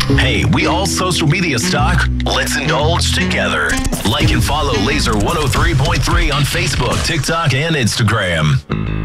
Hey, we all social media stock. Let's indulge together. Like and follow Laser 103.3 on Facebook, TikTok, and Instagram.